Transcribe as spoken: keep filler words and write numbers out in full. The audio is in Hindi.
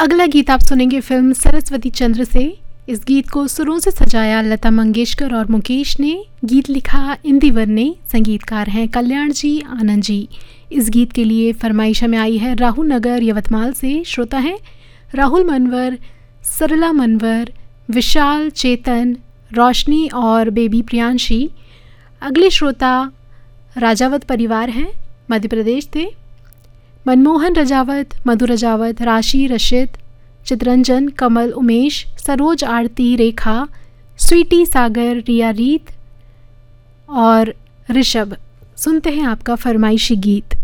अगला गीत आप सुनेंगे फिल्म सरस्वती चंद्र से। इस गीत को सुरों से सजाया लता मंगेशकर और मुकेश ने, गीत लिखा इंदिवर ने, संगीतकार हैं कल्याण जी आनंद जी। इस गीत के लिए फरमाइश में आई है राहुल नगर यवतमाल से। श्रोता हैं राहुल मनवर, सरला मनवर, विशाल, चेतन, रोशनी और बेबी प्रियांशी। अगले श्रोता राजावत परिवार हैं, मध्य प्रदेश से। मनमोहन रजावत, मधु रजावत, राशि, रशिद, चितरंजन, कमल, उमेश, सरोज, आरती, रेखा, स्वीटी, सागर, रिया, रीत और ऋषभ। सुनते हैं आपका फरमाइशी गीत।